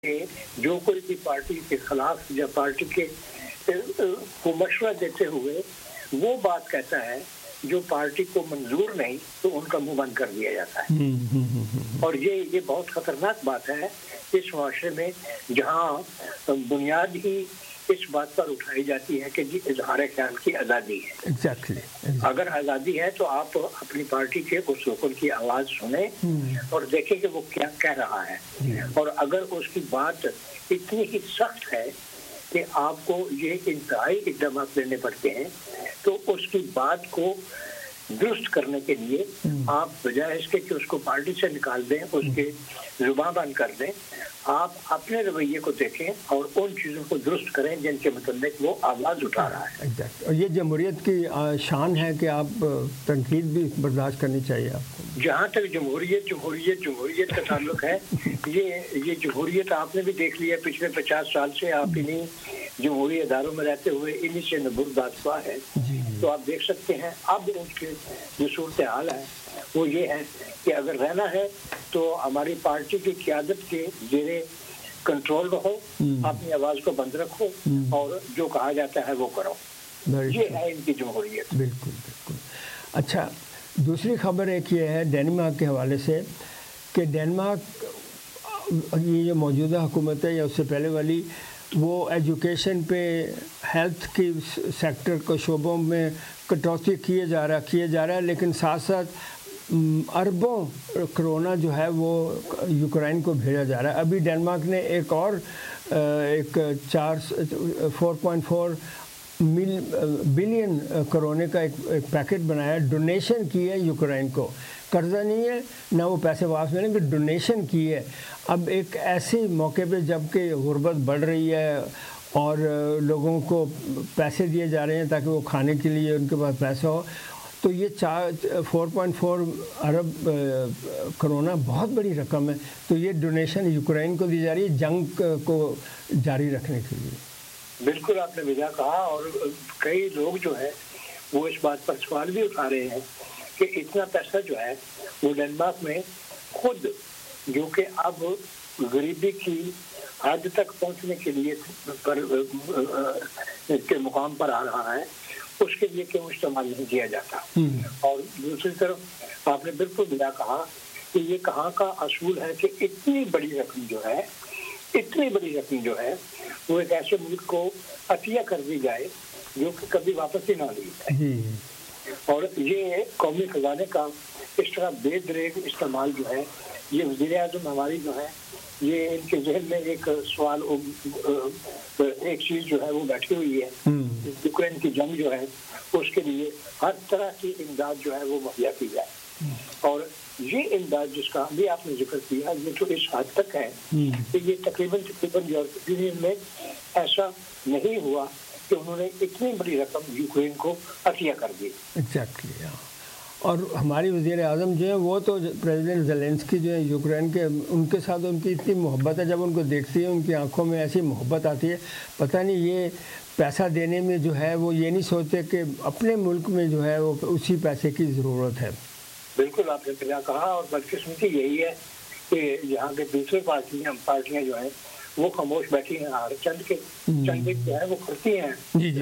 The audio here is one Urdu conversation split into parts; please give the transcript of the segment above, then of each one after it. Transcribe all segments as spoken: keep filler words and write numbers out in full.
جو کوئی بھی پارٹی کے خلاف یا پارٹی کے کو مشورہ دیتے ہوئے وہ بات کہتا ہے جو پارٹی کو منظور نہیں تو ان کا منہ بند کر دیا جاتا ہے. اور یہ یہ بہت خطرناک بات ہے اس معاشرے میں جہاں بنیاد ہی اس بات پر اٹھائی جاتی ہے کہ جی اظہار خیال کی آزادی ہے. exactly. exactly. اگر آزادی ہے تو آپ اپنی پارٹی کے اس رکن کی آواز سنیں اور دیکھیں کہ وہ کیا کہہ رہا ہے. اور اگر اس کی بات اتنی ہی سخت ہے کہ آپ کو یہ انتہائی اقدامات لینے پڑتے ہیں تو اس کی بات کو درست کرنے کے لیے آپ بجائے اس کے کہ اس کو پارٹی سے نکال دیں اس کے زبان بند کر دیں آپ اپنے رویے کو دیکھیں اور ان چیزوں کو درست کریں جن کے متعلق وہ آواز اٹھا رہا ہے. exactly. اور یہ جمہوریت کی شان ہے کہ آپ تنقید بھی برداشت کرنی چاہیے آپ کو. جہاں تک جمہوریت جمہوریت جمہوریت کا تعلق ہے یہ یہ جمہوریت آپ نے بھی دیکھ لیا پچھلے پچاس سال سے آپ انہیں جمہوری اداروں میں رہتے ہوئے انہیں سے نبردات ہوا ہے. تو آپ دیکھ سکتے ہیں اب ان کے جو صورتحال ہے وہ یہ ہے کہ اگر رہنا ہے تو ہماری پارٹی کی قیادت کے زیر کنٹرول رہو اپنی آواز کو بند رکھو اور جو کہا جاتا ہے وہ کرو. یہ ہے ان کی جمہوریت. بالکل بالکل. اچھا دوسری خبر ایک یہ ہے ڈینمارک کے حوالے سے کہ ڈینمارک یہ جو موجودہ حکومت ہے یا اس سے پہلے والی وہ ایجوکیشن پہ ہیلتھ کی سیکٹر کو شعبوں میں کٹوتی کیے جا رہا کیے جا رہا ہے لیکن ساتھ ساتھ اربوں کرونا جو ہے وہ یوکرائن کو بھیجا جا رہا ہے. ابھی ڈینمارک نے ایک اور ایک چار فور پوائنٹ فور مل بلین کرونے کا ایک ایک پیکٹ بنایا ڈونیشن کی ہے یوکرائن کو. قرضہ نہیں ہے نہ وہ پیسے واپس ملیں گے ڈونیشن کی ہے. اب ایک ایسے موقع پہ جب کہ غربت بڑھ رہی ہے اور لوگوں کو پیسے دیے جا رہے ہیں تاکہ وہ کھانے کے لیے ان کے پاس پیسہ ہو تو یہ چار فور پوائنٹ فور ارب کرونا بہت بڑی رقم ہے. تو یہ ڈونیشن یوکرائن کو دی جا رہی ہے جنگ کو جاری رکھنے کے لیے. بالکل آپ نے بجا کہا اور کئی لوگ جو ہے وہ اس بات پر سوال بھی اٹھا رہے ہیں کہ اتنا پیسہ جو ہے وہ ڈینمارک میں خود جو کہ اب غریبی کی حد تک پہنچنے کے لیے پر کے مقام پر آ رہا ہے اس کے لیے کیوں استعمال نہیں کیا جاتا. اور دوسری طرف آپ نے بالکل بلا کہا کہ یہ کہاں کا اصول ہے کہ اتنی بڑی رقم جو ہے اتنی بڑی رقم جو ہے وہ ایک ایسے ملک کو عطیہ کر دی جائے جو کہ کبھی واپس ہی نہ لی جائے. اور یہ قومی خزانے کا اس طرح بے دریغ استعمال جو ہے یہ وزیر اعظم ہماری جو ہے یہ ان کے ذہن میں ایک سوال ایک چیز جو ہے وہ بیٹھی ہوئی ہے یوکرین کی جنگ جو ہے اس کے لیے ہر طرح کی امداد جو ہے وہ مہیا کی جائے. اور یہ امداد جس کا بھی آپ نے ذکر کیا یہ تو اس حد تک ہے کہ یہ تقریباً تقریباً یورپی یونین میں ایسا نہیں ہوا کہ انہوں نے اتنی بڑی رقم یوکرین کو عطیہ کر دی. ایگزیکٹلی. اور ہماری وزیر اعظم جو ہیں وہ تو پریزیڈنٹ زیلنسکی جو ہیں یوکرین کے ان کے ساتھ ان کی اتنی محبت ہے جب ان کو دیکھتی ہے ان کی آنکھوں میں ایسی محبت آتی ہے پتہ نہیں یہ پیسہ دینے میں جو ہے وہ یہ نہیں سوچتے کہ اپنے ملک میں جو ہے وہ اسی پیسے کی ضرورت ہے. بالکل آپ نے کیا کہا اور بدقسمتی یہی ہے کہ یہاں کے دوسرے پارٹیاں پارٹیاں جو ہیں وہ خاموش بیٹھی ہیں اور چند کے چند جو ہے وہ کرتی ہیں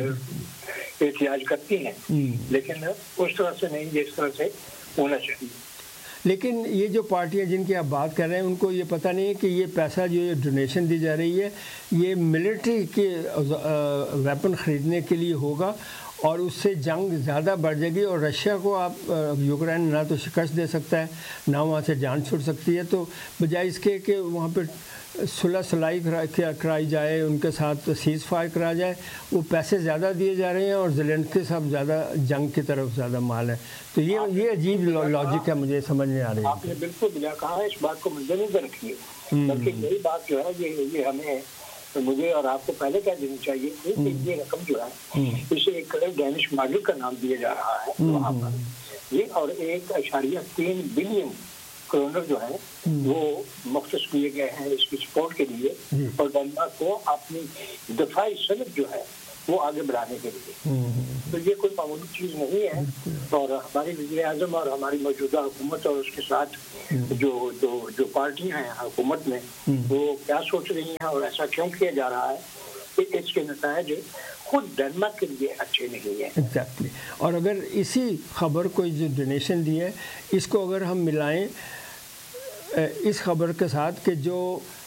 احتجاج کرتی ہیں لیکن اس طرح سے نہیں جس طرح سے ہونا چاہیے. لیکن یہ جو پارٹیاں جن کی آپ بات کر رہے ہیں ان کو یہ پتہ نہیں ہے کہ یہ پیسہ جو یہ ڈونیشن دی جا رہی ہے یہ ملٹری کے ویپن خریدنے کے لیے ہوگا اور اس سے جنگ زیادہ بڑھ جائے گی اور رشیا کو آپ یوکرائن نہ تو شکست دے سکتا ہے نہ وہاں سے جان چھوڑ سکتی ہے. تو بجائے اس کے کہ وہاں پہ صلح صلاحی کرائی جائے ان کے ساتھ سیز فائر کرا جائے وہ پیسے زیادہ دیے جا رہے ہیں اور زیلنسکی صاحب زیادہ جنگ کی طرف زیادہ مال ہے. تو یہ یہ عجیب لاجک ہے مجھے سمجھ نہیں آ رہی. آپ نے بالکل بلا کہا اس بات کو مد نظر رکھیے بلکہ یہی بات جو ہے یہ یہ ہمیں مجھے اور آپ کو پہلے کہہ دینی چاہیے کہ یہ رقم جو ہے اسے ایک ڈینش ماڈل کا نام دیا جا رہا ہے وہاں پر یہ اور ایک اشاریہ تین بلین کرونر جو ہیں وہ مختص کیے گئے ہیں اس کی سپورٹ کے لیے اور ڈینمارک کو اپنی دفاعی صنعت جو ہے وہ آگے بڑھانے کے لیے. تو یہ کوئی معمولی چیز نہیں ہے. اور ہماری وزیر اعظم اور ہماری موجودہ حکومت اور اس کے ساتھ جو جو جو پارٹیاں ہیں حکومت میں وہ کیا سوچ رہی ہیں اور ایسا کیوں کیا جا رہا ہے کہ اس کے نتائج خود ڈنمارک کے لیے اچھے نہیں ہیں. ایگزیکٹلی. اور اگر اسی خبر کو جو ڈونیشن دی ہے اس کو اگر ہم ملائیں اس خبر کے ساتھ کہ جو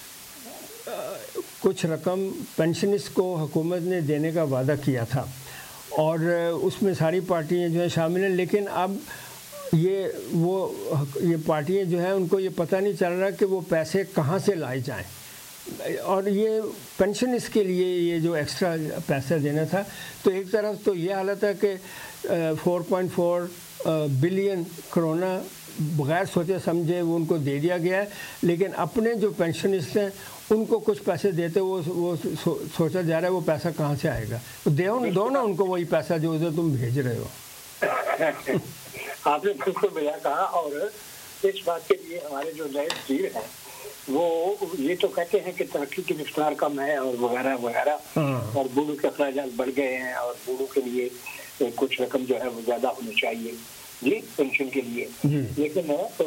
کچھ رقم پینشنسٹ کو حکومت نے دینے کا وعدہ کیا تھا اور اس میں ساری پارٹیاں جو ہیں شامل ہیں، لیکن اب یہ وہ یہ پارٹیاں جو ہیں ان کو یہ پتہ نہیں چل رہا کہ وہ پیسے کہاں سے لائے جائیں. اور یہ پینشنسٹ کے لیے یہ جو ایکسٹرا پیسہ دینا تھا، تو ایک طرف تو یہ حالت ہے کہ four point four billion corona بغیر سوچے سمجھے وہ ان کو دے دیا گیا ہے، لیکن اپنے جو پینشنسٹ ہیں ان کو کچھ پیسے دیتے وہ وہ سوچا جا رہا ہے وہ پیسہ کہاں سے آئے گا. دو نا ان کو وہی پیسہ جو ادھر تم بھیج رہے ہو. آپ نے بالکل بھیا کہا. اور اس بات کے لیے ہمارے جو نئے وزیر ہیں وہ یہ تو کہتے ہیں کہ ترقی کی رفتار کم ہے اور وغیرہ وغیرہ، اور بوڑھوں کے اخراجات بڑھ گئے ہیں اور بوڑھوں کے لیے کچھ رقم جو ہے وہ زیادہ ہونی چاہیے جی پینشن کے لیے. لیکن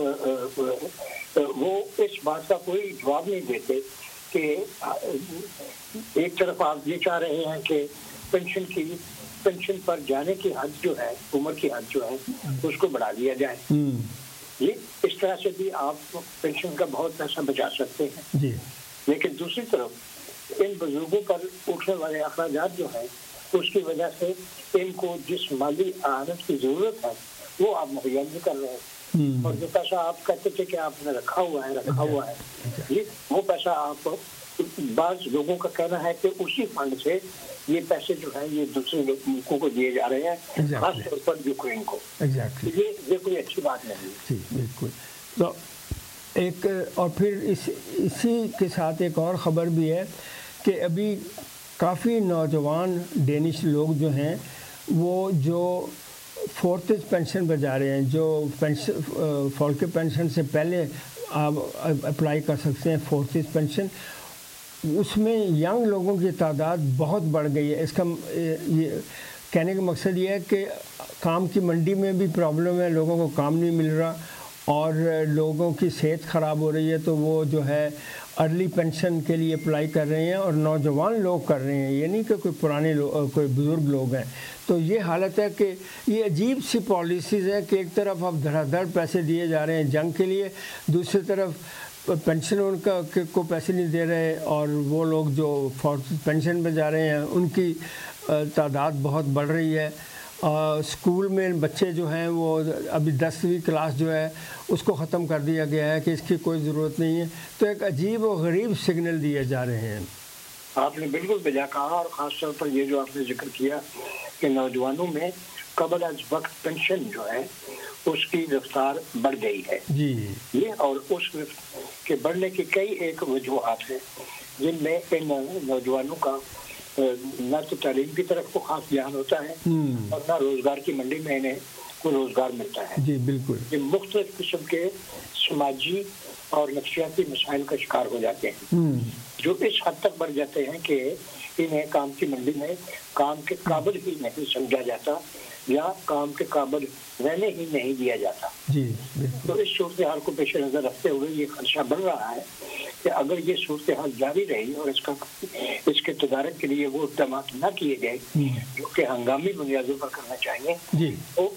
وہ اس بات کا کوئی جواب نہیں دیتے کہ ایک طرف آپ یہ چاہ رہے ہیں کہ پینشن کی پینشن پر جانے کی حد جو ہے، عمر کی حد جو ہے اس کو بڑھا دیا جائے. جی اس طرح سے بھی آپ پینشن کا بہت پیسہ بچا سکتے ہیں جی. لیکن دوسری طرف ان بزرگوں پر اٹھنے والے اخراجات جو ہیں اس کی وجہ سے ان کو جس مالی اعانت کی ضرورت ہے وہ آپ مہیا نہیں کر رہے ہیں. اور جو پیسہ آپ کہتے تھے کہ آپ نے رکھا ہوا ہے رکھا ہوا ہے جی وہ پیسہ آپ بعض لوگوں کا کہنا ہے کہ اسی فنڈ سے یہ پیسے جو ہیں یہ دوسرے ملکوں کو دیے جا رہے ہیں، خاص طور پر یوکرین کو. یہ یہ کوئی اچھی بات نہیں جی بالکل. تو ایک اور پھر اس اسی کے ساتھ ایک اور خبر بھی ہے کہ ابھی کافی نوجوان ڈینش لوگ جو ہیں وہ جو فورتھ پینشن پہ جا رہے ہیں، جو پینشن فورتھ پینشن سے پہلے آپ اپلائی کر سکتے ہیں فورتھ پینشن، اس میں ینگ لوگوں کی تعداد بہت بڑھ گئی ہے. اس کا یہ کہنے کا مقصد یہ ہے کہ کام کی منڈی میں بھی پرابلم ہے، لوگوں کو کام نہیں مل رہا اور لوگوں کی صحت خراب ہو رہی ہے، تو وہ جو ہے ارلی پینشن کے لیے اپلائی کر رہے ہیں اور نوجوان لوگ کر رہے ہیں، یہ نہیں کہ کوئی پرانے لوگ کوئی بزرگ لوگ ہیں. تو یہ حالت ہے کہ یہ عجیب سی پالیسیز ہیں کہ ایک طرف اب دھڑا دھڑ پیسے دیے جا رہے ہیں جنگ کے لیے، دوسری طرف پینشن ان کا کو پیسے نہیں دے رہے، اور وہ لوگ جو فورتھ پینشن پہ جا رہے ہیں ان کی تعداد بہت بڑھ رہی ہے. اسکول میں بچے جو ہیں وہ ابھی دسویں کلاس جو ہے اس کو ختم کر دیا گیا ہے کہ اس کی کوئی ضرورت نہیں ہے. تو ایک عجیب و غریب سگنل دیے جا رہے ہیں. آپ نے بالکل بجا کہا. اور خاص طور پر یہ جو آپ نے ذکر کیا کہ نوجوانوں میں قبل از وقت پینشن جو ہے اس کی رفتار بڑھ گئی ہے جی یہ، اور اس کے بڑھنے کی کئی ایک وجوہات ہیں جن میں ان نوجوانوں کا نہ تو تعلیم کی طرف کو خاص دھیان ہوتا ہے اور نہ روزگار کی منڈی میں انہیں کوئی روزگار ملتا ہے. جی بالکل. یہ مختلف قسم کے سماجی اور نفسیاتی مسائل کا شکار ہو جاتے ہیں جو اس حد تک بڑھ جاتے ہیں کہ انہیں کام کی منڈی میں کام کے قابل ہی نہیں سمجھا جاتا یا کام کے قابل رہنے ہی نہیں دیا جاتا. جی تو اس صورتحال کو پیش نظر رکھتے ہوئے یہ خدشہ بڑھ رہا ہے کہ اگر یہ صورتحال جاری رہی اور اس کا اس کے تدارک کے لیے وہ اقدامات نہ کیے گئے جو کہ ہنگامی بنیادوں پر کرنا چاہیے تو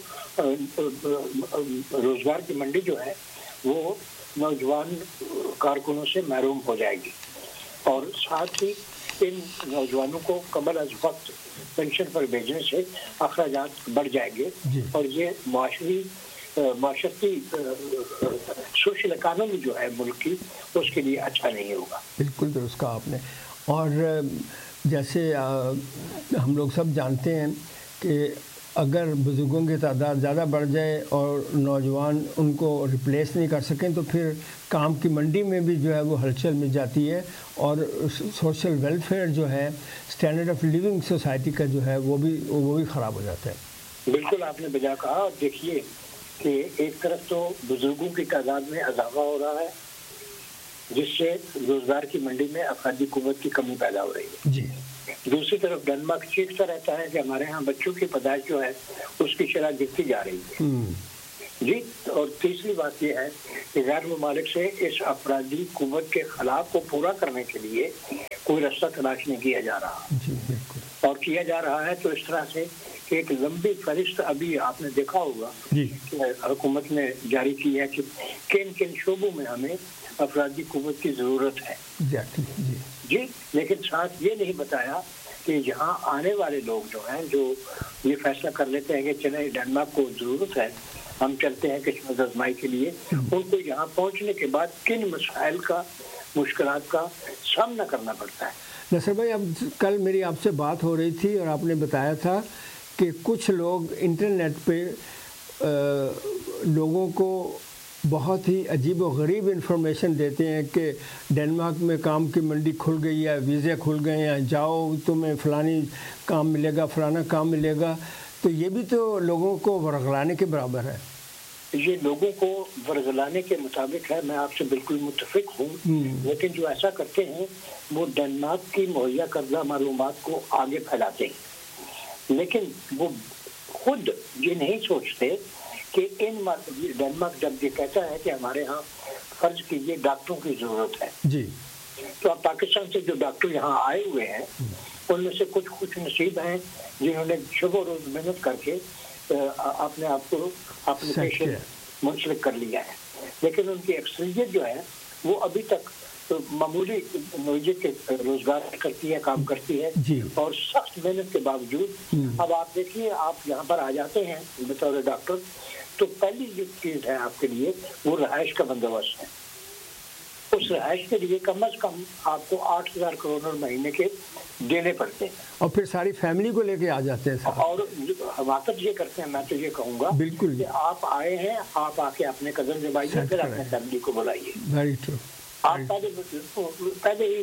روزگار کی منڈی جو ہے وہ نوجوان کارکنوں سے محروم ہو جائے گی اور ساتھ ہی ان نوجوانوں کو قبل از وقت پینشن پر بھیجنے سے اخراجات بڑھ جائیں گے اور یہ معاشری معاشرتی سوشل اکانومی جو ہے ملک کی اس کے لیے اچھا نہیں ہوگا. بالکل درست کہا آپ نے. اور جیسے ہم لوگ سب جانتے ہیں کہ اگر بزرگوں کی تعداد زیادہ بڑھ جائے اور نوجوان ان کو ریپلیس نہیں کر سکیں تو پھر کام کی منڈی میں بھی جو ہے وہ ہلچل مچ جاتی ہے اور سوشل ویلفیئر جو ہے اسٹینڈرڈ آف لیونگ سوسائٹی کا جو ہے وہ بھی وہ بھی خراب ہو جاتا ہے. بالکل آپ نے بجا کہا. دیکھیے کہ ایک طرف تو بزرگوں کی تعداد میں اضافہ ہو رہا ہے جس سے روزگار کی منڈی میں افرادی قوت کی کمی پیدا ہو رہی ہے جی دوسری طرف ڈنمارک چیختا رہتا ہے کہ ہمارے ہاں بچوں کی پیدائش جو ہے اس کی شرح گرتی جا رہی ہے جی. اور تیسری بات یہ ہے کہ غیر ممالک سے اس افرادی قوت کے خلاف کو پورا کرنے کے لیے کوئی رستہ تلاش نہیں کیا جا رہا جی بالکل، اور کیا جا رہا ہے تو اس طرح سے کہ ایک لمبی فہرست ابھی آپ نے دیکھا ہوگا جی کہ حکومت نے جاری کی ہے کہ کن کن شعبوں میں ہمیں افرادی قوت کی ضرورت ہے جی جی. لیکن ساتھ یہ نہیں بتایا کہ یہاں آنے والے لوگ جو ہیں جو یہ فیصلہ کر لیتے ہیں کہ چلے ڈنمارک کو ضرورت ہے ہم چلتے ہیں کشمکش آزمائی کے لیے، ان کو یہاں پہنچنے کے بعد کن مسائل کا مشکلات کا سامنا کرنا پڑتا ہے. نصر بھائی، اب کل میری آپ سے بات ہو رہی تھی اور آپ نے بتایا تھا کہ کچھ لوگ انٹرنیٹ پہ لوگوں کو بہت ہی عجیب و غریب انفارمیشن دیتے ہیں کہ ڈنمارک میں کام کی منڈی کھل گئی ہے، ویزے کھل گئے ہیں، جاؤ تمہیں فلانی کام ملے گا، فلانا کام ملے گا. تو یہ بھی تو لوگوں کو ورغلانے کے برابر ہے. یہ لوگوں کو ورغلانے کے مطابق ہے، میں آپ سے بالکل متفق ہوں. لیکن جو ایسا کرتے ہیں وہ ڈنمارک کی مہیا کردہ معلومات کو آگے پھیلاتے ہیں، لیکن وہ خود یہ نہیں سوچتے کہ ان ڈنمارک جب یہ کہتا ہے کہ ہمارے ہاں فرض کیجیے ڈاکٹروں کی ضرورت ہے جی، تو اب پاکستان سے جو ڈاکٹر یہاں آئے ہوئے ہیں ان میں سے کچھ کچھ نصیب ہیں جنہوں نے شب و روز محنت کر کے اپنے آپ کو اپنے پیشے منسلک کر لیا ہے، لیکن ان کی اکثریت جو ہے وہ ابھی تک معمولی نوعیت کے روزگار کرتی ہے، کام کرتی ہے جی. اور سخت محنت کے باوجود اب آپ دیکھیے آپ یہاں پر آ جاتے ہیں بطور ڈاکٹر تو پہلی جو چیز ہے آپ کے لیے وہ رہائش کا بندوبست ہے. اس رہائش کے لیے کم از کم آپ کو آٹھ ہزار کروڑ مہینے کے دینے پڑتے ہیں اور پھر ساری فیملی کو لے کے آ جاتے ہیں. اور حماقت یہ کرتے ہیں، میں تو یہ کہوں گا بالکل کہ آپ آئے ہیں، آپ آ کے اپنے کزن جمائیے، پھر اپنے فیملی کو بلائیے. Very true. آپ پہلے پہلے ہی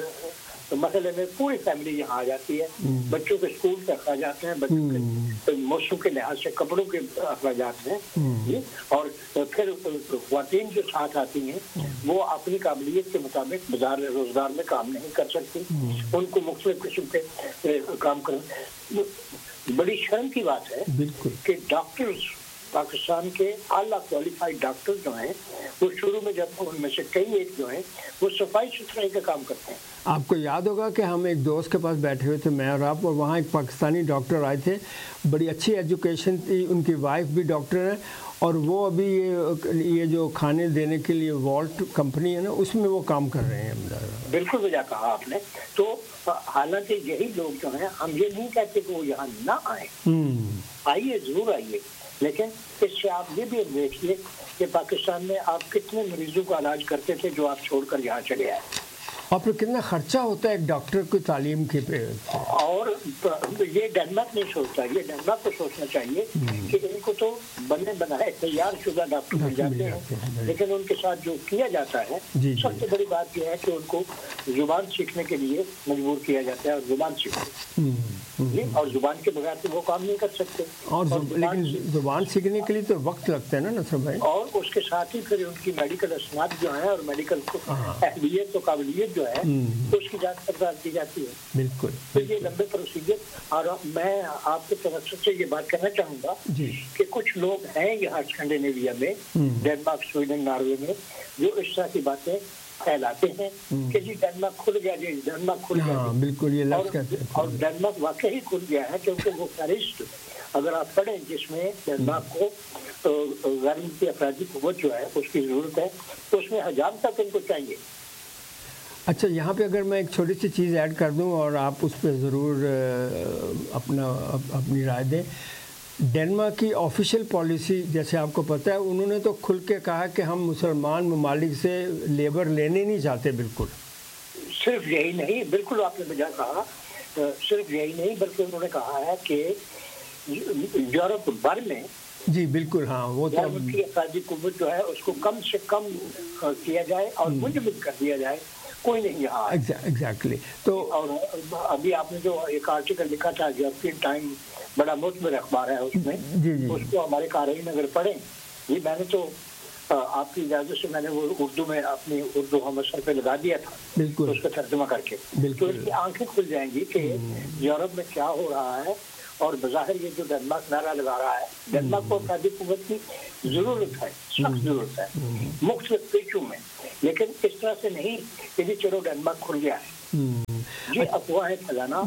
مسئلے میں پوری فیملی یہاں آ جاتی ہے، بچوں کے اسکول کے اخراجات ہیں، بچوں کے موسم کے لحاظ سے کپڑوں کے اخراجات ہیں، اور پھر خواتین جو ساتھ آتی ہیں وہ اپنی قابلیت کے مطابق بازار روزگار میں کام نہیں کر سکتی، ان کو مختلف قسم کے کام کرنا. بڑی شرم کی بات ہے بالکل کہ ڈاکٹرز پاکستان کے اعلیٰ کوالیفائڈ ڈاکٹر جو ہیں وہ شروع میں جب ان میں سے کئی ایک جو ہیں وہ صفائی ستھرائی کا کام کرتے ہیں. آپ کو یاد ہوگا کہ ہم ایک دوست کے پاس بیٹھے ہوئے تھے، میں اور آپ، اور وہاں ایک پاکستانی ڈاکٹر آئے تھے، بڑی اچھی ایجوکیشن تھی، ان کی وائف بھی ڈاکٹر ہے اور وہ ابھی یہ یہ جو کھانے دینے کے لیے والٹ کمپنی ہے نا اس میں وہ کام کر رہے ہیں. بالکل وجہ کہا آپ نے. تو حالانکہ یہی لوگ جو ہیں ہم یہ نہیں کہتے کہ وہ یہاں نہ آئیں، آئیے ضرور آئیے، لیکن اس سے آپ یہ بھی دیکھیے کہ پاکستان میں آپ کتنے مریضوں کا علاج کرتے تھے جو آپ چھوڑ کر یہاں چلے آئے، اور پھر کتنا خرچہ ہوتا ہے ایک ڈاکٹر کی تعلیم کے پہ. اور یہ ڈنمارک نہیں سوچتا، یہ ڈنمارک کو سوچنا چاہیے کہ ان کو تو بنے بنائے تیار شدہ ڈاکٹر مل جاتے ہیں، لیکن ان کے ساتھ جو کیا جاتا ہے سب سے بڑی بات یہ ہے کہ ان کو زبان سیکھنے کے لیے مجبور کیا جاتا ہے اور زبان سیکھتے، اور زبان کے بغیر تو وہ کام نہیں کر سکتے. اور لیکن زبان سیکھنے کے لیے تو وقت لگتا ہے نا نصر بھائی، اور اس کے ساتھ ہی پھر ان کی میڈیکل اسناد جو ہیں اور میڈیکل اہلیت و قابلیت جو ہے اس کی جانچ پڑتال کی جاتی ہے. بالکل. تو یہ لمبے پروسیجر، اور میں آپ کے طرف سے یہ بات کرنا چاہوں گا کہ کچھ لوگ ہیں یہاں اسکینڈینیویا میں، ڈنمارک، سویڈن، ناروے میں، جو اس طرح کی باتیں پھیلاتے ہیں کہ جی ڈنمارک کھل گیا، جی ڈنمارک کھل گیا. بالکل یہ لفظ کہتے ہیں. اور ڈنمارک واقعی کھل گیا ہے کیونکہ وہ فہرست اگر آپ پڑھیں جس میں ڈنمارک کو غیر ملکی افرادی قوت جو ہے اس کی ضرورت ہے تو اس میں ہزار تک ان کو چاہیے. اچھا، یہاں پہ اگر میں ایک چھوٹی سی چیز ایڈ کر دوں اور آپ اس پہ ضرور اپنا اپنی رائے دیں. ڈنمارک کی آفیشیل پالیسی جیسے آپ کو پتہ ہے، انہوں نے تو کھل کے کہا کہ ہم مسلمان ممالک سے لیبر لینے نہیں چاہتے. بالکل صرف یہی نہیں، بالکل آپ نے بجا کہا، صرف یہی نہیں بلکہ انہوں نے کہا ہے کہ یورپ بھر میں جی بالکل ہاں وہ تو افرادی قوت جو ہے اس کو کم سے کم کیا جائے اور منجمد کر دیا جائے، کوئی نہیں یہاں. ایگزیکٹلی. تو اور ابھی آپ نے جو ایک آرٹیکل لکھا تھا یورپین ٹائم، بڑا معتبر اخبار ہے، اس میں اس کو ہمارے قارئین اگر پڑھیں، یہ میں نے تو آپ کی اجازت سے میں نے وہ اردو میں اپنی اردو ہم سر پہ لگا دیا تھا، بالکل اس کا ترجمہ کر کے، تو اس کی آنکھیں کھل جائیں گی کہ یورپ میں کیا ہو رہا ہے. اور بظاہر یہ جو ڈنمارک نعرہ لگا رہا ہے، ڈنمارک کو افرادی قوت کی ضرورت ہے، سخت ضرورت ہے مختلف پیچوں میں، لیکن اس طرح سے نہیں کہ جی چلو ڈنمارک کھل گیا ہے. یہ افواہیں پھیلانا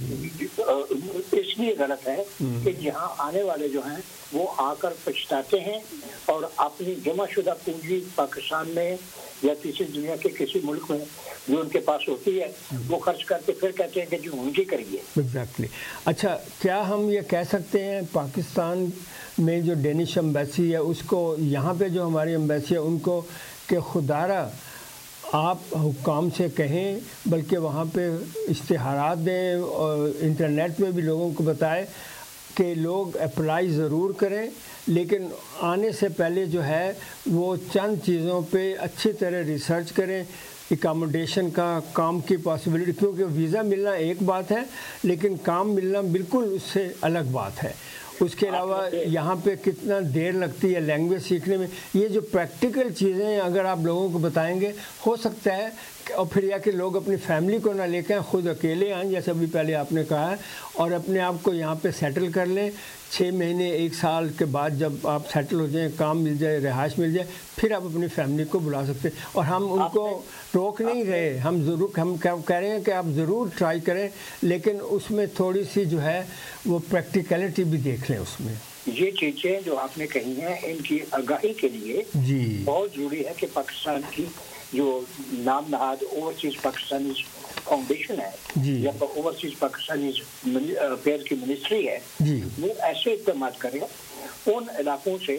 اس لیے غلط ہے کہ یہاں آنے والے جو ہیں وہ آ کر پچھتاتے ہیں اور اپنی جمع شدہ پونجی پاکستان میں یا کسی دنیا کے کسی ملک میں جو ان کے پاس ہوتی ہے وہ خرچ کر کے پھر کہتے ہیں کہ جو ان کی کریے. ایگزیکٹلی. اچھا، کیا ہم یہ کہہ سکتے ہیں پاکستان میں جو ڈینش ایمبیسی ہے اس کو، یہاں پہ جو ہماری ایمبیسی ہے ان کو، کہ خدارہ آپ حکام سے کہیں، بلکہ وہاں پہ اشتہارات دیں اور انٹرنیٹ پہ بھی لوگوں کو بتائیں کہ لوگ اپلائی ضرور کریں، لیکن آنے سے پہلے جو ہے وہ چند چیزوں پہ اچھی طرح ریسرچ کریں، اکاموڈیشن کا، کام کی پاسبلٹی، کیونکہ ویزا ملنا ایک بات ہے لیکن کام ملنا بالکل اس سے الگ بات ہے. اس کے علاوہ یہاں پہ کتنا دیر لگتی ہے لینگویج سیکھنے میں. یہ جو پریکٹیکل چیزیں ہیں اگر آپ لوگوں کو بتائیں گے، ہو سکتا ہے اور پھر یا کہ لوگ اپنی فیملی کو نہ لے کے خود اکیلے آئیں، جیسے ابھی پہلے آپ نے کہا ہے، اور اپنے آپ کو یہاں پہ سیٹل کر لیں. چھ مہینے ایک سال کے بعد جب آپ سیٹل ہو جائیں، کام مل جائے، رہائش مل جائے، پھر آپ اپنی فیملی کو بلا سکتے ہیں. اور ہم ان کو روک نہیں رہے، ہم ضرور ہم کہہ رہے ہیں کہ آپ ضرور ٹرائی کریں، لیکن اس میں تھوڑی سی جو ہے وہ پریکٹیکلٹی بھی دیکھ لیں. اس میں یہ چیزیں جو آپ نے کہی ہیں ان کی آگاہی کے لیے جی بہت ضروری ہے کہ پاکستان کی جو نام نہاد اوورسیز پاکستانی فاؤنڈیشن ہے جی یا اوورسیز پاکستانی افیئر کی منسٹری ہے، جی وہ ایسے اقدامات کریں ان علاقوں سے،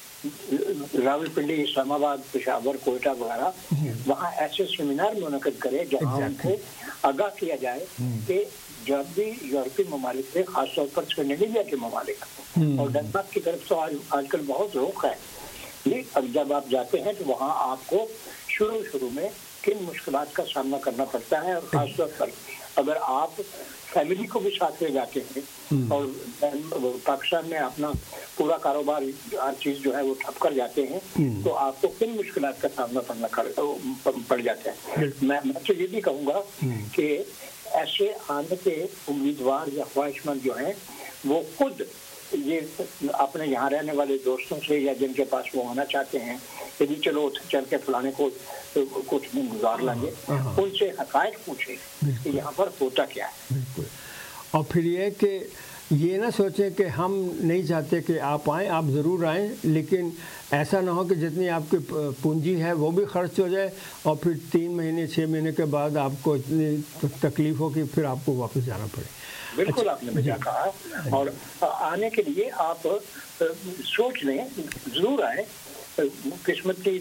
راول پنڈی، اسلام آباد، پشاور، کوئٹہ وغیرہ، وہاں ایسے سیمینار منعقد کرے جہاں ان کو آگاہ کیا جائے کہ جب بھی یورپی ممالک سے، خاص طور پر اسکینڈینیویا کے ممالک اور ڈنمارک کی طرف تو آج آج کل بہت رخ ہے، یہ اب جب آپ جاتے ہیں تو وہاں آپ کو شروع شروع میں کن مشکلات کا سامنا کرنا پڑتا ہے، اور خاص طور پر اگر آپ فیملی کو بھی ساتھ لے جاتے ہیں اور پاکستان میں اپنا پورا کاروبار ہر چیز جو ہے وہ ٹھپ کر جاتے ہیں، تو آپ کو کن مشکلات کا سامنا کرنا پڑ جاتا ہے. میں تو یہ بھی کہوں گا کہ ایسے آنے کے امیدوار یا خواہش مند جو ہیں وہ خود یہ اپنے یہاں رہنے والے دوستوں سے یا جن کے پاس وہ آنا چاہتے ہیں کہ جی چلو چل کے فلانے کو کچھ دن گزار لیں گے، ان سے حقائق پوچھیں کہ یہاں پر ہوتا کیا ہے. بالکل. اور پھر یہ کہ یہ نہ سوچیں کہ ہم نہیں چاہتے کہ آپ آئیں، آپ ضرور آئیں، لیکن ایسا نہ ہو کہ جتنی آپ کی پونجی ہے وہ بھی خرچ ہو جائے اور پھر تین مہینے چھ مہینے کے بعد آپ کو اتنی تکلیف ہو کہ پھر آپ کو واپس جانا پڑے. بالکل آپ نے بجا کہا. اور آنے کے لیے آپ سوچ لیں، ضرور آئیں. قسمت کی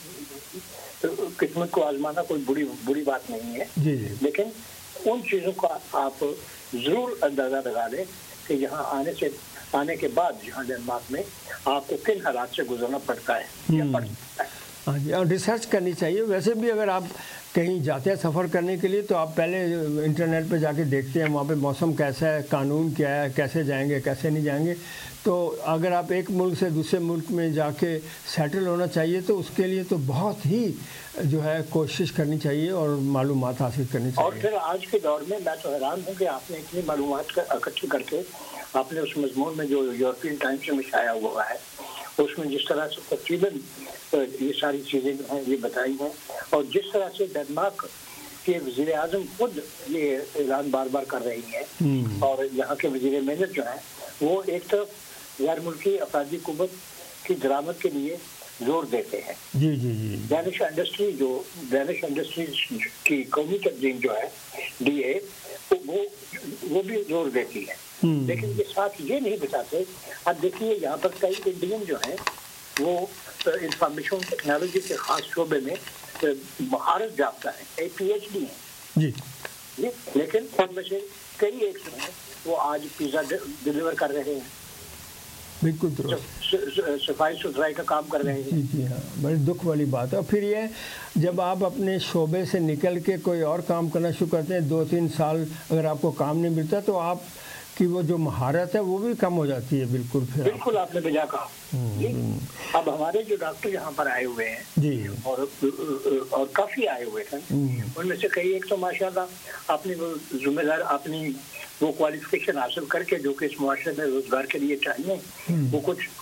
قسمت کو آزمانا کوئی بری بری بات نہیں ہے، جی جی لیکن ان چیزوں کا آپ ضرور اندازہ لگا لیں کہ یہاں آنے سے آنے کے بعد یہاں ڈنمارک میں آپ کو کن حالات سے گزرنا پڑتا ہے یا پڑ سکتا ہے. ہاں جی، اور ریسرچ کرنی چاہیے. ویسے بھی اگر آپ کہیں جاتے ہیں سفر کرنے کے لیے تو آپ پہلے انٹرنیٹ پہ جا کے دیکھتے ہیں وہاں پہ موسم کیسا ہے، قانون کیا ہے، کیسے جائیں گے کیسے نہیں جائیں گے. تو اگر آپ ایک ملک سے دوسرے ملک میں جا کے سیٹل ہونا چاہیے تو اس کے لیے تو بہت ہی جو ہے کوشش کرنی چاہیے اور معلومات حاصل کرنی چاہیے. اور پھر آج کے دور میں میں تو حیران ہوں کہ آپ نے اتنی معلومات اکٹھی کر کے آپ نے اس مضمون میں جو یورپین ٹائمز میں شائع ہوا ہے اس میں جس طرح سے تفصیلاً یہ ساری چیزیں جو ہیں یہ بتائی ہیں، اور جس طرح سے ڈنمارک کے وزیر اعظم خود یہ اعلان بار بار کر رہی ہیں اور یہاں کے وزیر محنت جو ہیں وہ ایک طرف غیر ملکی افرادی قوت کی درآمد کے لیے زور دیتے ہیں. جی جی جی ڈینش انڈسٹری جو ڈینش انڈسٹریز کی قومی تنظیم جو ہے ڈی اے وہ وہ بھی زور دیتی ہے، لیکن یہ ساتھ یہ نہیں بتاتے. اب دیکھیے یہاں پر کئی انڈین جو ہیں وہ انفارمیشن ٹیکنالوجی کے خاص شعبے میں مہارت یافتہ ہیں، اے پی ایچ ڈی ہیں جی، لیکن ان میں سے کئی ایک جو ہیں وہ آج پیزا ڈلیور کر رہے ہیں، بالکل درست، صفائی ستھرائی کا کام کر رہے ہیں. جی جی ہاں، بڑی دکھ والی بات ہے. اور پھر یہ جب آپ اپنے شعبے سے نکل کے کوئی اور کام کرنا شروع کرتے ہیں، دو تین سال اگر آپ کو کام نہیں ملتا تو آپ کہ وہ جو مہارت ہے وہ بھی کم ہو جاتی ہے. بالکل پھر بالکل آپ نے بجا کہا. جی اب ہمارے جو ڈاکٹر یہاں پر آئے ہوئے ہیں جی اور اور کافی آئے ہوئے تھے, ان میں سے کئی ایک تو ماشاء اللہ اپنی وہ ذمہ دار اپنی وہ کوالیفکیشن حاصل کر کے جو کہ اس معاشرے میں روزگار کے لیے چاہیے, وہ کچھ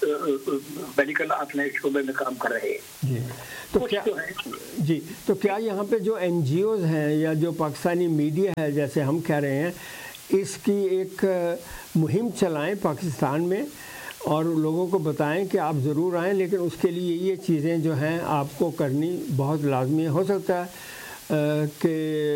میڈیکل اپنے شعبے میں کام کر رہے ہیں. جی تو کیا جی تو کیا یہاں پہ جو این جی اوز ہیں یا جو پاکستانی میڈیا ہے جیسے ہم کہہ رہے ہیں, اس کی ایک مہم چلائیں پاکستان میں اور لوگوں کو بتائیں کہ آپ ضرور آئیں, لیکن اس کے لیے یہ چیزیں جو ہیں آپ کو کرنی بہت لازمی ہو سکتا ہے کہ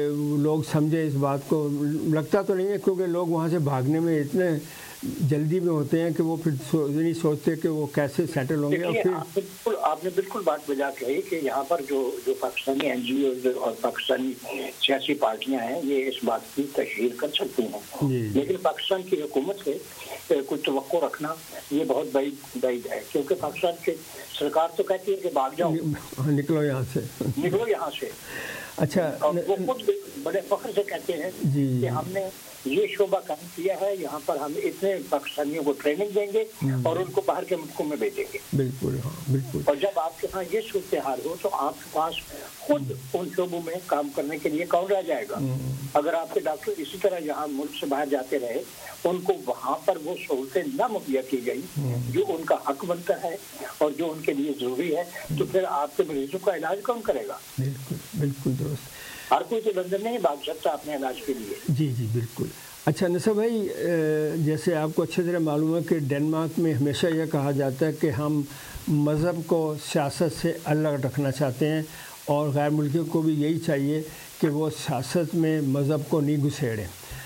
لوگ سمجھے اس بات کو. لگتا تو نہیں ہے کیونکہ لوگ وہاں سے بھاگنے میں اتنے جلدی میں ہوتے ہیں کہ وہ پھر نہیں سوچتے کہ وہ کیسے سیٹل ہوں گے. اور پھر بالکل آپ نے بالکل بات بجا کہی کہ یہاں پر جو جو پاکستانی این جی اوز اور پاکستانی سیاسی پارٹیاں ہیں یہ اس بات کی تشہیر کر سکتی ہیں, لیکن پاکستان کی حکومت سے کچھ توقع رکھنا یہ بہت بعید بعید ہے, کیونکہ پاکستان کی سرکار تو کہتی ہے کہ بھاگ جاؤ, نکلو یہاں سے نکلو یہاں سے. اچھا اور وہ خود بڑے فخر سے کہتے ہیں کہ ہم نے یہ شعبہ کام کیا ہے, یہاں پر ہم اتنے پاکستانیوں کو ٹریننگ دیں گے اور ان کو باہر کے ملکوں میں بھیجیں گے. بالکل ہاں بالکل. اور جب آپ کے پاس یہ صورتحال ہو تو آپ کے پاس خود ان شعبوں میں کام کرنے کے لیے کون رہ جائے گا. اگر آپ کے ڈاکٹر اسی طرح یہاں ملک سے باہر جاتے رہے, ان کو وہاں پر وہ سہولتیں نہ مہیا کی گئی جو ان کا حق بنتا ہے اور جو ان کے لیے ضروری ہے, تو پھر آپ کے مریضوں کا علاج کون کرے گا؟ بالکل بالکل درست. ہر کوئی تو لندن نہیں بھاگ سکتا اپنے علاج کے لیے. جی جی بالکل. اچھا نصر بھائی, جیسے آپ کو اچھی طرح معلوم ہے کہ ڈنمارک میں ہمیشہ یہ کہا جاتا ہے کہ ہم مذہب کو سیاست سے الگ رکھنا چاہتے ہیں, اور غیر ملکیوں کو بھی یہی چاہیے کہ وہ سیاست میں مذہب کو نہیں گھسیڑیں.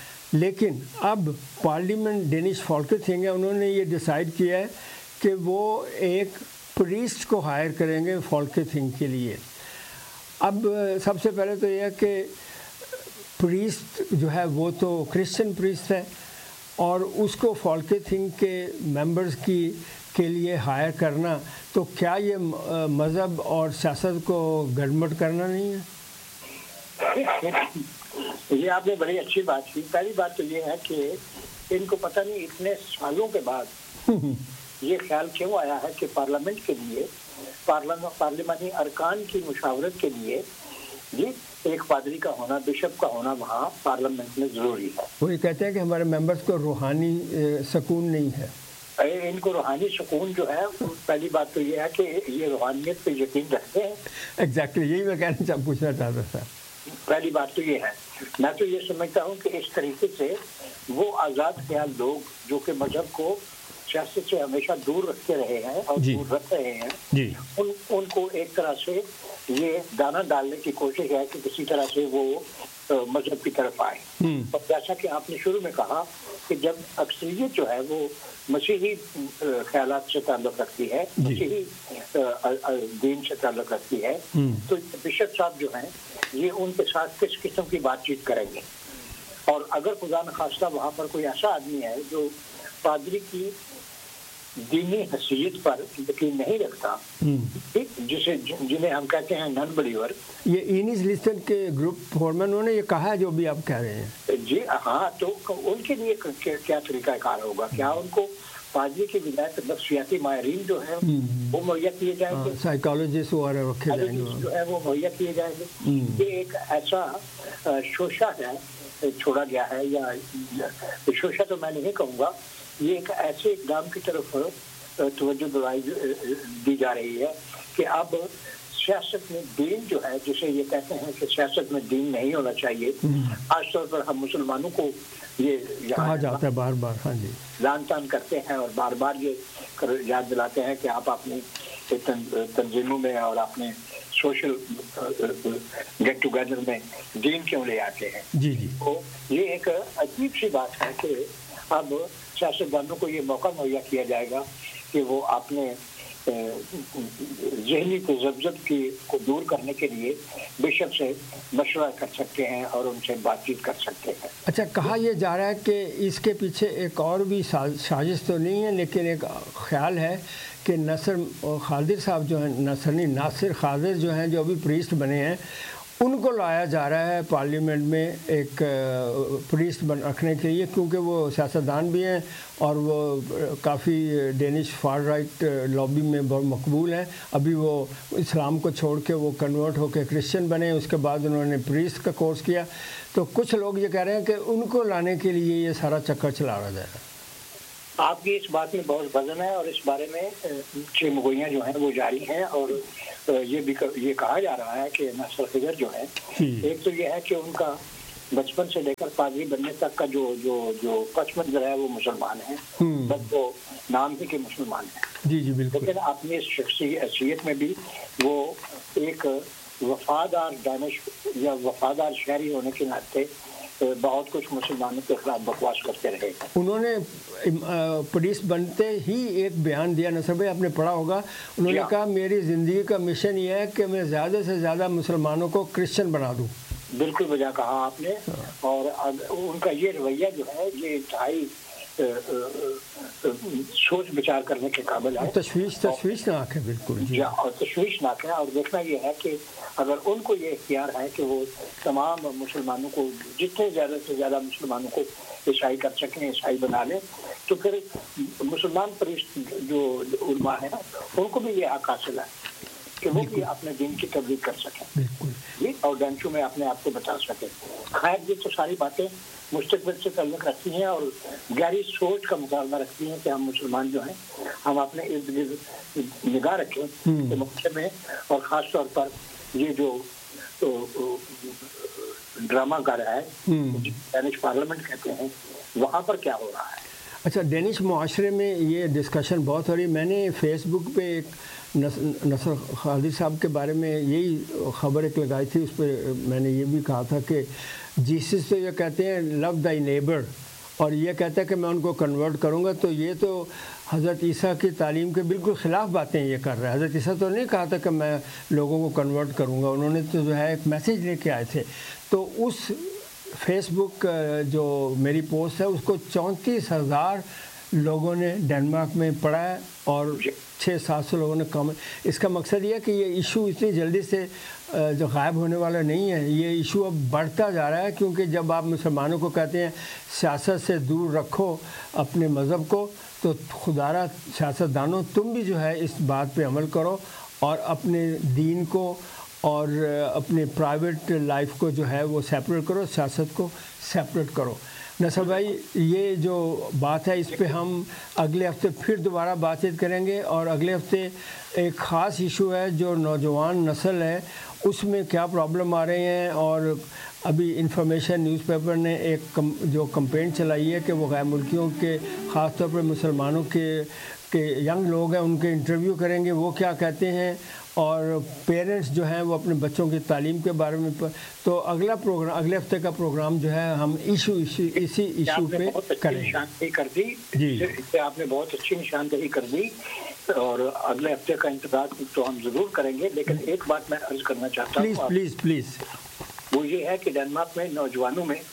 لیکن اب پارلیمنٹ ڈینش فولکٹنگ ہے, انہوں نے یہ ڈیسائیڈ کیا ہے کہ وہ ایک پریسٹ کو ہائر کریں گے فولکٹنگ کے لیے. اب سب سے پہلے تو یہ ہے کہ پریسٹ جو ہے وہ تو کرسچن پریسٹ ہے, اور اس کو فولکٹنگ کے ممبرز کی کے لیے ہائر کرنا, تو کیا یہ مذہب اور سیاست کو گڑبڑ کرنا نہیں ہے؟ یہ آپ نے بڑی اچھی بات کی. پہلی بات تو یہ ہے کہ ان کو پتہ نہیں اتنے سالوں کے بعد یہ خیال کیوں آیا ہے کہ پارلیمنٹ کے لیے پارلیمانی ارکان کی مشاورت کے لیے جی ایک پادری کا ہونا, بشپ کا ہونا وہاں پارلیمنٹ میں ضروری ہے. وہ یہ کہتے ہیں کہ ہمارے ممبرز کو روحانی سکون نہیں ہے. ان کو روحانی سکون جو ہے, پہلی بات تو یہ ہے کہ یہ روحانیت پہ یقین رکھتے ہیں. ایگزیکٹلی یہی میں کہنا چاہ پوچھنا چاہتا تھا. پہلی بات تو یہ ہے. میں تو یہ سمجھتا ہوں کہ اس طریقے سے وہ آزاد خیال لوگ جو کہ مذہب کو سیاست سے ہمیشہ دور رکھتے رہے ہیں اور جی. دور رکھ رہے ہیں جی. ان ان کو ایک طرح سے یہ دانہ ڈالنے کی کوشش ہے کہ کسی طرح سے وہ مذہب کی طرف آئے. اور جیسا کہ آپ نے شروع میں کہا کہ جب اکثریت جو ہے وہ مسیحی خیالات سے تعلق رکھتی ہے, مسیحی دین سے تعلق رکھتی ہے, تو بشپ صاحب جو ہیں یہ ان کے ساتھ کس قسم کی بات چیت کریں گے. اور اگر خدا نخواستہ وہاں پر کوئی ایسا آدمی ہے جو پادری کی دینی حیثیت پر یقین نہیں رکھتا, جسے جنہیں ہم کہتے ہیں نان بلیور, یہ اینیس لسٹن کے گروپ فورمن انہوں نے یہ کہا ہے جو بھی آپ کہہ رہے ہیں. جی ہاں, تو ان کے لیے کیا طریقہ کار ہوگا؟ کیا ان کو پادری کی ولایت نفسیاتی ماہرین جو ہیں وہ مہیا کیے جائیں گے, سائیکالوجسٹ وغیرہ رکھے جائیں گے جو ہے وہ مہیا کیے جائیں گے؟ یہ ایک ایسا شوشہ ہے چھوڑا گیا ہے, یا شوشہ تو میں نہیں کہوں گا, یہ ایک ایسے اقدام کی طرف توجہ دلائی دی جا رہی ہے کہ اب سیاست میں دین جو ہے, جسے یہ کہتے ہیں کہ سیاست میں دین نہیں ہونا چاہیے, خاص طور پر ہم مسلمانوں کو یہ کہا جاتا ہے بار بار, ہاں جی, لان تان کرتے ہیں اور بار بار یہ یاد دلاتے ہیں کہ آپ اپنی تنظیموں میں اور اپنے سوشل گیٹ ٹوگیدر میں دین کیوں لے آتے ہیں. جی جی. تو یہ ایک عجیب سی بات ہے کہ اب سیاستدانوں کو یہ موقع مہیا کیا جائے گا کہ وہ اپنے ذہنی تذبذب کی کو دور کرنے کے لیے بشپ سے مشورہ کر سکتے ہیں اور ان سے بات چیت کر سکتے ہیں. اچھا, کہا یہ جا رہا ہے کہ اس کے پیچھے ایک اور بھی سازش تو نہیں ہے, لیکن ایک خیال ہے کہ ناصر خاضر صاحب جو ہیں, ناصر نہیں ناصر خاضر جو ہیں, جو ابھی پریسٹ بنے ہیں, ان کو لایا جا رہا ہے پارلیمنٹ میں ایک پریسٹ بن رکھنے کے لیے، کیونکہ وہ سیاستدان بھی ہیں اور وہ کافی ڈینش فار رائٹ لابی میں بہت مقبول ہیں. ابھی وہ اسلام کو چھوڑ کے وہ کنورٹ ہو کے کرسچن بنے، اس کے بعد انہوں نے پریسٹ کا کورس کیا. تو کچھ لوگ یہ کہہ رہے ہیں کہ ان کو لانے کے لیے یہ سارا چکر چلا رہا جائے گا. آپ کی اس بات میں بہت وزن ہے اور اس بارے میں چھ مگوئیاں جو ہیں وہ جاری ہیں، اور یہ بھی یہ کہا جا رہا ہے کہ ناصر خضر جو ہے، ایک تو یہ ہے کہ ان کا بچپن سے لے کر پادری بننے تک کا جو جو جو پس منظر ہے وہ مسلمان ہیں، بس وہ نام ہی کے مسلمان ہیں. جی جی بالکل. لیکن اپنی شخصی حیثیت میں بھی وہ ایک وفادار دانش یا وفادار شہری ہونے کے ناطے بہت کچھ مسلمانوں کے خلاف بکواس کرتے رہے. انہوں نے پولیس بنتے ہی ایک بیان دیا، نصر بھائی آپ نے پڑھا ہوگا، انہوں نے کہا میری زندگی کا مشن یہ ہے کہ میں زیادہ سے زیادہ مسلمانوں کو کرسچن بنا دوں. بالکل وجہ کہا آپ نے، اور ان کا یہ رویہ جو ہے یہ انتہائی سوچ بچار کرنے کے قابل ہے. تشویش تشویشناک ہے. بالکل جی، اور تشویشناک ہے. اور دیکھنا یہ ہے کہ اگر ان کو یہ اختیار ہے کہ وہ تمام مسلمانوں کو، جتنے زیادہ سے زیادہ مسلمانوں کو عیسائی کر سکیں، عیسائی بنا لیں، تو پھر مسلمان پریسٹ جو علماء ہیں ان کو بھی یہ حق حاصل ہے کہ وہ بھی اپنے دین کی تبلیغ کر سکیں. بالکل. اور ڈنچوں میں اپنے آپ کو بتا سکیں. خیر یہ تو ساری باتیں مستقبل سے تعلق رکھتی ہیں اور گہری سوچ کا مطالبہ رکھتی ہیں کہ ہم مسلمان جو ہیں ہم اپنے ارد گرد نگاہ رکھیں کہ معاشرے میں، اور خاص طور پر یہ جو ڈرامہ کر رہا ہے ڈینش پارلیمنٹ کہتے ہیں، وہاں پر کیا ہو رہا ہے. اچھا، ڈینش معاشرے میں یہ ڈسکشن بہت ہو رہی. میں نے فیس بک پہ ایک نصر خضر صاحب کے بارے میں یہی خبر ایک لگائی تھی، اس پہ میں نے یہ بھی کہا تھا کہ جیسس تو یہ کہتے ہیں لو دائی نیبر، اور یہ کہتا ہے کہ میں ان کو کنورٹ کروں گا. تو یہ تو حضرت عیسیٰ کی تعلیم کے بالکل خلاف باتیں یہ کر رہا ہے. حضرت عیسیٰ تو نہیں کہا تھا کہ میں لوگوں کو کنورٹ کروں گا، انہوں نے تو جو ہے ایک میسیج لے کے آئے تھے. تو اس فیس بک جو میری پوسٹ ہے اس کو چونتیس ہزار لوگوں نے ڈنمارک میں پڑھا ہے اور چھ سات سو لوگوں نے کامنٹ. اس کا مقصد یہ ہے کہ یہ ایشو اتنی جلدی سے جو غائب ہونے والا نہیں ہے، یہ ایشو اب بڑھتا جا رہا ہے. کیونکہ جب آپ مسلمانوں کو کہتے ہیں سیاست سے دور رکھو اپنے مذہب کو، تو خدارہ سیاست دانوں تم بھی جو ہے اس بات پہ عمل کرو اور اپنے دین کو اور اپنے پرائیویٹ لائف کو جو ہے وہ سیپریٹ کرو، سیاست کو سیپریٹ کرو. نصر بھائی یہ جو بات ہے اس پہ ہم اگلے ہفتے پھر دوبارہ بات چیت کریں گے، اور اگلے ہفتے ایک خاص ایشو ہے جو نوجوان نسل ہے اس میں کیا پرابلم آ رہے ہیں. اور ابھی انفارمیشن نیوز پیپر نے ایک کم جو کمپین چلائی ہے کہ وہ غیر ملکیوں کے خاص طور پر مسلمانوں کے کہ ینگ لوگ ہیں ان کے انٹرویو کریں گے، وہ کیا کہتے ہیں، اور پیرنٹس جو ہیں وہ اپنے بچوں کی تعلیم کے بارے میں. تو اگلا پروگرام اگلے ہفتے کا پروگرام جو ہے ہم ایشو اسی ایشو پہ کریں گے. نشاندہی کر دی جی، آپ نے بہت اچھی نشاندہی کر دی، اور اگلے ہفتے کا انتظار تو ہم ضرور کریں گے. لیکن ایک بات میں عرض کرنا چاہتا ہوں، پلیز پلیز پلیز وہ یہ ہے کہ ڈنمارک میں نوجوانوں میں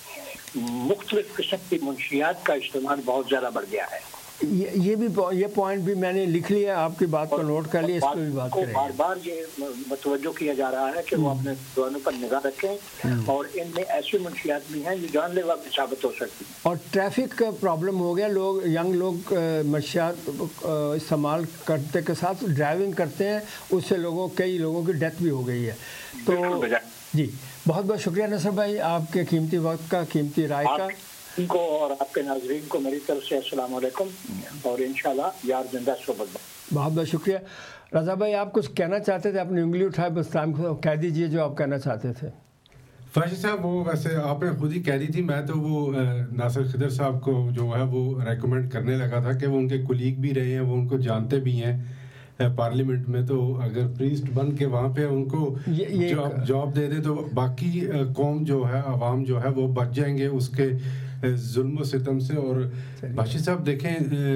مختلف قسم کی منشیات کا استعمال بہت زیادہ بڑھ گیا ہے. یہ بھی یہ پوائنٹ بھی میں نے لکھ لیا، آپ کی بات کو نوٹ کر لیا، اس پہ بھی بات کریں گے. بار بار یہ متوجہ کیا جا رہا ہے کہ وہ اپنے نوجوانوں پر نگاہ رکھیں، اور ان میں ایسی منشیات بھی ہیں جو جان لیوا بھی ثابت ہو سکتی ہیں. اور ٹریفک کا پرابلم ہو گیا، لوگ ینگ لوگ منشیات استعمال کرتے کے ساتھ ڈرائیونگ کرتے ہیں، اس سے لوگوں کئی لوگوں کی ڈیتھ بھی ہو گئی ہے. تو جی بہت بہت شکریہ نصر بھائی آپ کے قیمتی وقت کا، قیمتی رائے کا. ان کو اور آپ کے ناظرین کو میری طرف سے السلام علیکم، اور انشاءاللہ یار زندہ صحبت. بہت بہت شکریہ. رضا بھائی آپ کچھ کہنا چاہتے تھے، اپنی انگلی اٹھائے بس ٹائم کو کہہ دیجئے جو آپ کہنا چاہتے تھے. فاشی صاحب وہ ویسے آپ نے خود ہی کہہ دی تھی، میں تو وہ ناصر خضر صاحب کو جو ہے وہ ریکمینڈ کرنے لگا تھا کہ وہ ان کے کولیگ بھی رہے ہیں، وہ ان کو جانتے بھی ہیں پارلیمنٹ میں. تو اگر پریسٹ بن کے وہاں پہ ان کو جاب جاب دے دیں تو باقی قوم جو ہے، عوام جو ہے وہ بچ جائیں گے اس کے ظلم و ستم سے. اور باشی صاحب دیکھیں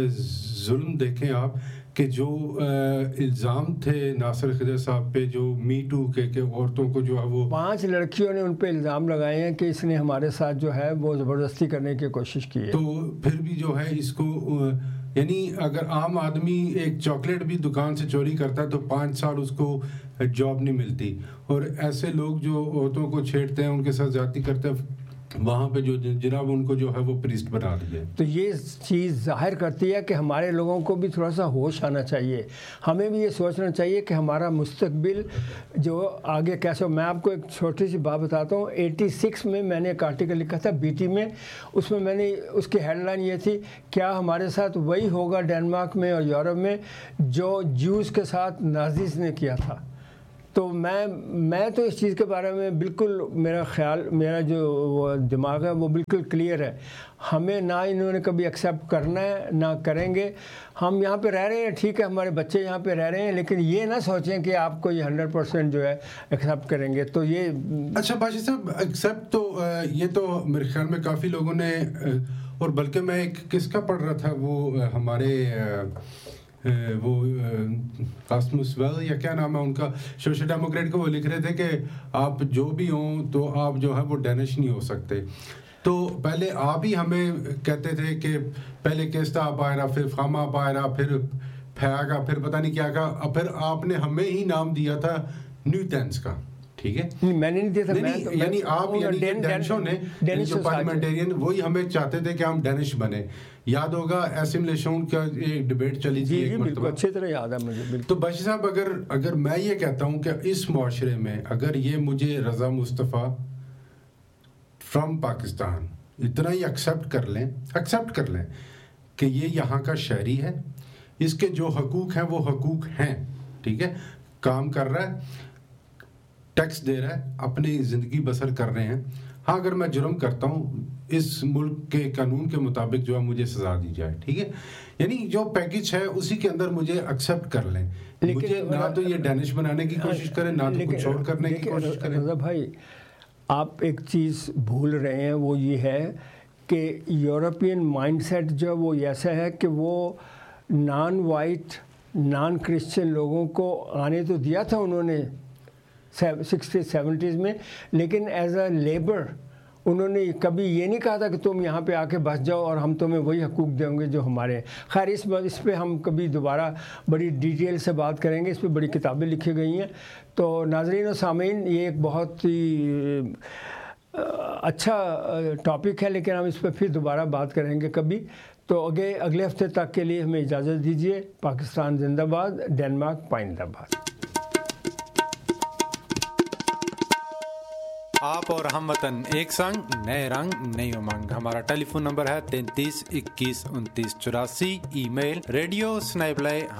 ظلم دیکھیں آپ کہ جو الزام تھے ناصر خضر صاحب پہ جو می ٹو کے کہ عورتوں کو جو ہے وہ پانچ لڑکیوں نے ان پہ الزام لگائے ہیں کہ اس نے ہمارے ساتھ جو ہے وہ زبردستی کرنے کی کوشش کی ہے، تو پھر بھی جو ہے اس کو یعنی اگر عام آدمی ایک چاکلیٹ بھی دکان سے چوری کرتا ہے تو پانچ سال اس کو جاب نہیں ملتی, اور ایسے لوگ جو عورتوں کو چھیڑتے ہیں, ان کے ساتھ زیادتی کرتے ہیں, وہاں پہ جو جناب ان کو جو ہے وہ پریسٹ بنا دیا. تو یہ چیز ظاہر کرتی ہے کہ ہمارے لوگوں کو بھی تھوڑا سا ہوش آنا چاہیے, ہمیں بھی یہ سوچنا چاہیے کہ ہمارا مستقبل جو آگے کیسے ہو. میں آپ کو ایک چھوٹی سی بات بتاتا ہوں. ایٹی سکس میں میں نے ایک آرٹیکل لکھا تھا بی ٹی میں, اس میں میں نے اس کی ہیڈ لائن یہ تھی, کیا ہمارے ساتھ وہی ہوگا ڈینمارک میں اور یورپ میں جو جوز کے ساتھ نازیز نے کیا تھا. تو میں میں تو اس چیز کے بارے میں بالکل, میرا خیال, میرا جو وہ دماغ ہے وہ بالکل کلیئر ہے. ہمیں نہ انہوں نے کبھی ایکسیپٹ کرنا ہے نہ کریں گے. ہم یہاں پہ رہ رہے ہیں, ٹھیک ہے, ہمارے بچے یہاں پہ رہ رہے ہیں, لیکن یہ نہ سوچیں کہ آپ کو یہ ہنڈریڈ پرسینٹ جو ہے ایکسیپٹ کریں گے. تو یہ اچھا باشی صاحب, ایکسیپٹ تو یہ تو میرے خیال میں کافی لوگوں نے, اور بلکہ میں ایک کس کا پڑھ رہا تھا, وہ ہمارے وہ قاسمس ویل یا کیا نام ہے ان کا, سوشل ڈیموکریٹ کو, وہ لکھ رہے تھے کہ آپ جو بھی ہوں تو آپ جو ہے وہ ڈینش نہیں ہو سکتے. تو پہلے آپ ہی ہمیں کہتے تھے کہ پہلے کیستا آپ آئے رہا, پھر فاما آپ آئے رہا, پھر پھیاگا, پھر پتہ نہیں کیا کہا, پھر آپ نے ہمیں ہی نام دیا تھا نیو ٹینس کا. ٹھیک ہے, میں نے نہیں دیا تھا, یعنی آپ یعنی ڈینشوں نے جو پارلیمنٹیرین وہی ہمیں چاہتے تھے کہ ہم ڈینش بنے. یاد ہوگا ایسیملیشن کا ایک ڈیبیٹ چلی تھی ایک مرتبہ, اچھی طرح یاد ہے مجھے. تو باشی صاحب اگر اگر میں یہ کہتا ہوں کہ اس معاشرے میں اگر یہ مجھے رضا مصطفیٰ فرام پاکستان اتنا ہی ایکسیپٹ کر لیں ایکسیپٹ کر لیں کہ یہ یہاں کا شہری ہے, اس کے جو حقوق ہیں وہ حقوق ہیں, ٹھیک ہے, کام کر رہا ہے, ٹیکس دے رہا ہے, اپنی زندگی بسر کر رہے ہیں. ہاں اگر میں جرم کرتا ہوں اس ملک کے قانون کے مطابق جو ہے مجھے سزا دی جائے, ٹھیک ہے, یعنی جو پیکج ہے اسی کے اندر مجھے ایکسیپٹ کر لیں. مجھے نہ تو یہ ڈینش بنانے کی کوشش کریں, نہ تو کچھ اور کرنے کی کوشش کریں. رضا بھائی, آپ ایک چیز بھول رہے ہیں, وہ یہ ہے کہ یورپین مائنڈ سیٹ جو وہ ایسا ہے کہ وہ نان وائٹ نان کرسچن لوگوں کو آنے تو دیا تھا انہوں نے سکسٹی سیونٹیز میں, لیکن ایز اے لیبر انہوں نے کبھی یہ نہیں کہا تھا کہ تم یہاں پہ آ کے بس جاؤ اور ہم تمہیں وہی حقوق دیں گے جو ہمارے. خیر اس اس پہ ہم کبھی دوبارہ بڑی ڈیٹیل سے بات کریں گے, اس پہ بڑی کتابیں لکھی گئی ہیں. تو ناظرین و سامعین, یہ ایک بہت ہی اچھا ٹاپک ہے, لیکن ہم اس پہ پھر دوبارہ بات کریں گے کبھی. تو اگلے اگلے ہفتے تک کے لیے ہمیں اجازت دیجیے. پاکستان زندہ باد, ڈنمارک پائندہ باد. آپ اور ہم وطن ایک سنگ, نئے رنگ نئی امنگ. ہمارا ٹیلی فون نمبر ہے تینتیس اکیس انتیس چوراسی. ای میل ریڈیو سنیبلے